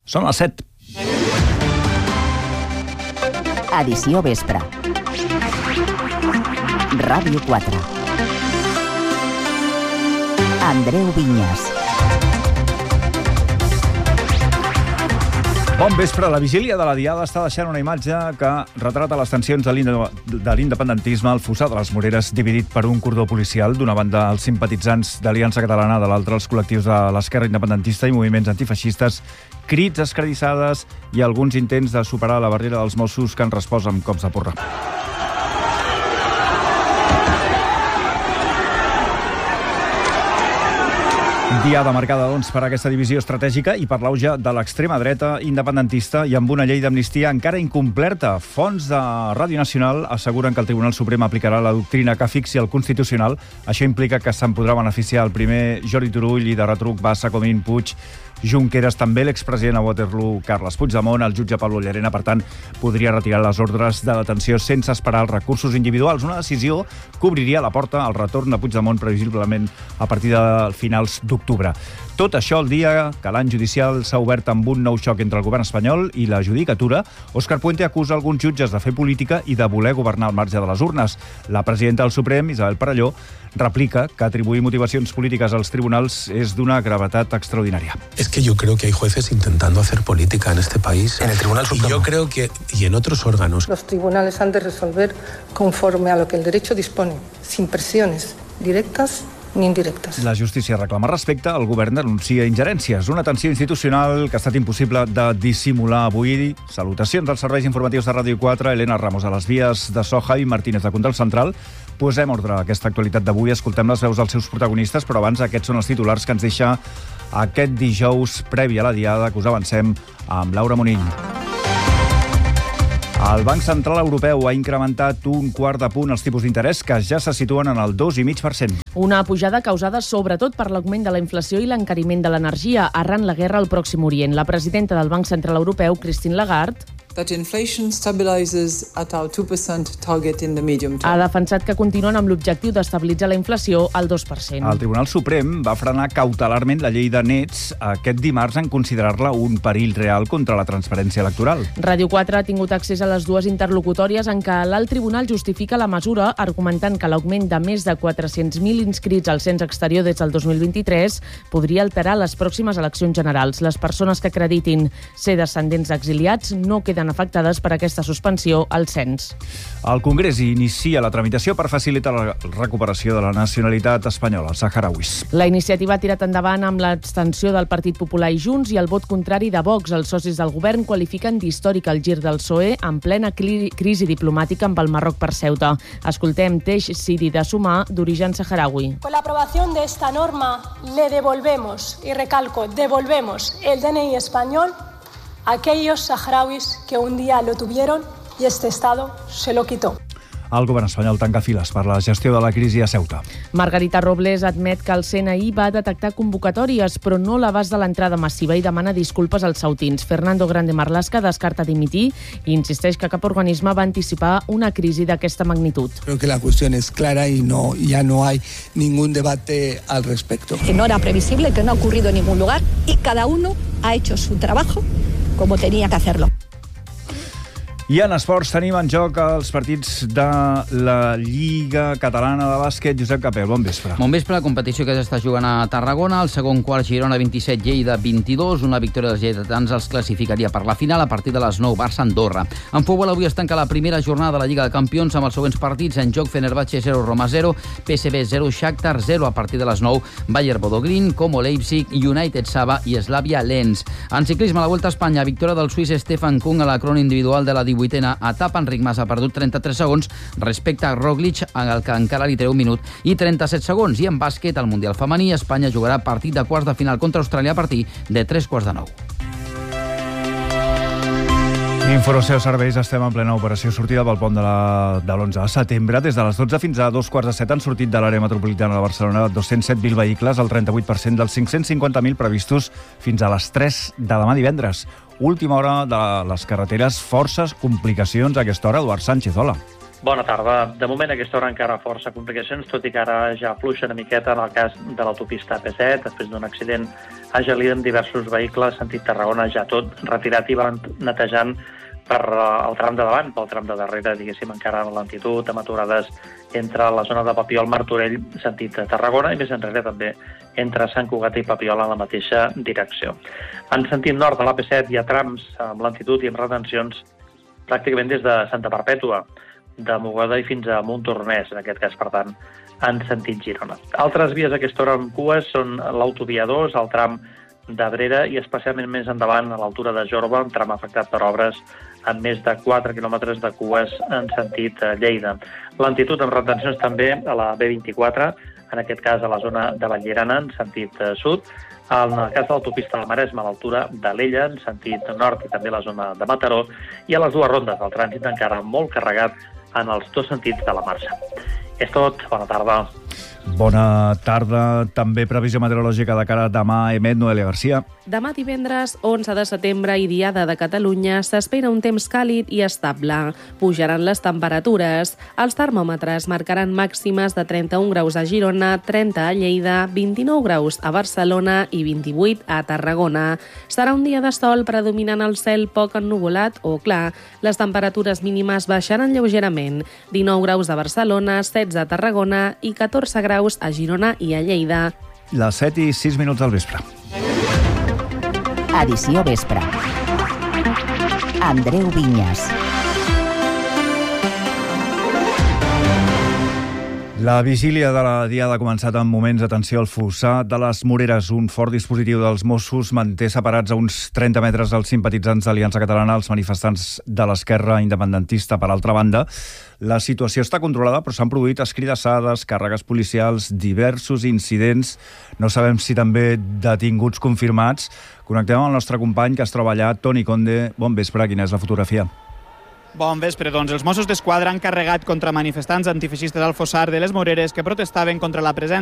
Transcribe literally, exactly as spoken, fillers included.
Són les set. Edició vespre. Ràdio quatre. Andreu Vinyes. Bon vespre. La vigília de la Diada està deixant una imatge que retrata les tensions de l'independentisme al fossar de les Moreres, dividit per un cordó policial. D'una banda, els simpatitzants d'Aliança Catalana, de l'altra, els col·lectius de l'esquerra independentista i moviments antifeixistes, crits, escarissades i alguns intents de superar la barrera dels Mossos que han respost amb cops de porra. Diada marcada, doncs, per aquesta divisió estratègica i per l'auge de l'extrema dreta independentista i amb una llei d'amnistia encara incomplerta. Fonts de Ràdio Nacional asseguren que el Tribunal Suprem aplicarà la doctrina que fixi el Constitucional. Això implica que se'n podrà beneficiar el primer Jordi Turull i de retruc Bassa, Comín, Puig, Junqueras, també l'expresident a Waterloo, Carles Puigdemont. El jutge Pablo Llarena, per tant, podria retirar les ordres de detenció sense esperar els recursos individuals. Una decisió que obriria la porta al retorn de Puigdemont previsiblement a partir de finals d'octubre. Tot això el dia que l'any judicial s'ha obert amb un nou xoc entre el govern espanyol i la judicatura. Òscar Puente acusa alguns jutges de fer política i de voler governar al marge de les urnes. La presidenta del Suprem, Isabel Parelló, replica que atribuir motivacions polítiques als tribunals és d'una gravetat extraordinària. Es que yo creo que hay jueces intentando hacer política en este país. En el Tribunal Supremo. Y yo creo que, y en otros órganos. Los tribunales han de resolver conforme a lo que el derecho dispone, sin presiones directas ni indirectes. La justícia reclama respecte, el govern denuncia ingerències. Una tensió institucional que ha estat impossible de dissimular avui. Salutacions als serveis informatius de Ràdio quatre, Elena Ramos a les vies de so, Javi Martínez de Control Central. Posem ordre a aquesta actualitat d'avui, escoltem les veus dels seus protagonistes, però abans aquests són els titulars que ens deixa aquest dijous previ a la Diada, que us avancem amb Laura Monill. El Banc Central Europeu ha incrementat un quart de punt els tipus d'interès, que ja se situen en el dos coma cinc per cent. Una pujada causada sobretot per l'augment de la inflació i l'encariment de l'energia arran la guerra al Pròxim Orient. La presidenta del Banc Central Europeu, Christine Lagarde, that inflation stabilizes at our two percent target in the medium term. Ha defensat que continuen amb l'objectiu d'estabilitzar la inflació al dos per cent. El Tribunal Suprem va frenar cautelarment la llei de nets aquest dimarts en considerar-la un perill real contra la transparència electoral. Ràdio quatre ha tingut accés a les dues interlocutòries en què l'alt tribunal justifica la mesura argumentant que l'augment de més de quatre-cents mil inscrits al cens exterior des del dos mil vint-i-tres podria alterar les pròximes eleccions generals. Les persones que acreditin ser descendents d'exiliats no queden afectades per aquesta suspensió al cens. El Congrés inicia la tramitació per facilitar la recuperació de la nacionalitat espanyola als saharauis. La iniciativa ha tirat endavant amb l'abstenció del Partit Popular i Junts i el vot contrari de Vox. Els socis del govern qualifiquen d'històric el gir del P S O E en plena cri- crisi diplomàtica amb el Marroc per Ceuta. Escoltem Teix Sidi de Sumar, d'origen saharaui. Con la aprobación de esta norma le devolvemos, y recalco, devolvemos el D N I español a aquellos saharauis que un día lo tuvieron y este Estado se lo quitó. El govern espanyol tanca files per la gestió de la crisi a Ceuta. Margarita Robles admet que el C N I va detectar convocatòries, però no l'abast de l'entrada massiva i demana disculpes als sautins. Fernando Grande Marlaska descarta dimitir i insisteix que cap organisme va anticipar una crisi d'aquesta magnitud. Creo que la cuestión es clara y no, ya no hay ningún debate al respecto. Que no era previsible, que no ha ocurrido en ningún lugar y cada uno ha hecho su trabajo como tenía que hacerlo. I en esports tenim en joc els partits de la Lliga Catalana de Bàsquet. Josep Capel, bon vespre. Bon vespre, la competició que s'està jugant a Tarragona. El segon quart, Girona vint-i-set, Lleida vint-i-dos. Una victòria dels lleidatans els classificaria per la final a partir de les nou, Barça-Andorra. En futbol avui es tanca la primera jornada de la Lliga de Campions amb els següents partits. En joc, Fenerbahçe zero, Roma zero, P S V zero, Shakhtar zero a partir de les nou, Bayer Bodogrin, Como Leipzig, United Saba i Slavia Lens. En ciclisme, a la Vuelta a Espanya, victòria del suís Stefan Kung a la crònica individual de la divuitena etapa. Enric Mas ha perdut trenta-tres segons respecte a Roglic, al que encara li treu un minut i trenta-set segons. I en bàsquet, al Mundial Femení, Espanya jugarà partit de quarts de final contra Austràlia a partir de tres quarts de nou. Informació serveis, estem en plena operació sortida pel pont de la- de l'onze de setembre. Des de les dotze fins a dos quarts de set han sortit de l'àrea metropolitana de Barcelona dos-cents set mil vehicles, el trenta-vuit per cent dels cinc-cents cinquanta mil previstos fins a les tres de demà divendres. Última hora de les carreteres, forces complicacions a aquesta hora. Eduard Sánchez, hola. Bona tarda. De moment, a aquesta hora encara força complicacions, tot i que ara ja fluixa una miqueta en el cas de l'autopista A P set, després d'un accident a Gelida amb diversos vehicles, sentit Tarragona, ja tot retirat i van netejant per el tram de davant, pel tram de darrere, diguéssim, encara en lentitud, amb aturades entre la zona de Papiol, Martorell, sentit Tarragona, i més enrere també entre Sant Cugat i Papiol en la mateixa direcció. En sentit nord de l'A P set hi ha trams amb lentitud i amb retencions pràcticament des de Santa Perpètua, de Mogoda i fins a Montornès, en aquest cas, per tant, en sentit Girona. Altres vies a aquesta hora amb cues són l'autovia dos, el tram d'Abrera i especialment més endavant a l'altura de Jorba, un tram afectat per obres amb més de quatre quilòmetres de cues en sentit Lleida. Lentitud amb retencions també a la B vint-i-quatre, en aquest cas a la zona de Vallirana, en sentit sud, en el cas de l'autopista de Maresme, a l'altura de l'Ella, en sentit nord, i també la zona de Mataró, i a les dues rondes del trànsit encara molt carregat en els dos sentits de la marxa. És tot. Bona tarda. Bona tarda. També previsió meteorològica de cara a demà, emet Noelia Garcia. Demà divendres, onze de setembre i Diada de Catalunya, s'espera un temps càlid i estable. Pujaran les temperatures. Els termòmetres marcaran màximes de trenta-un graus a Girona, trenta a Lleida, vint-i-nou graus a Barcelona i vint-i-vuit a Tarragona. Serà un dia de sol predominant el cel poc ennuvolat o clar. Les temperatures mínimes baixaran lleugerament. dinou graus a Barcelona, setze a Tarragona i catorze graus a Girona i a Lleida. Les set i sis minuts del vespre. Edició vespre. Andreu Vinyes. La vigília de la Diada ha començat amb moments d'atenció al fossar de les Moreres. Un fort dispositiu dels Mossos manté separats a uns trenta metres els simpatitzants d'Aliança Catalana, els manifestants de l'esquerra independentista. Per altra banda, la situació està controlada, però s'han produït escridassades, càrregues policials, diversos incidents. No sabem si també detinguts confirmats. Connectem amb el nostre company que es troba allà, Toni Conde. Bon vespre, quina és la fotografia? Bon vespre, doncs. Els Mossos d'Esquadra han carregat contra manifestants antifeixistes al fossar de les Moreres que protestaven contra la presència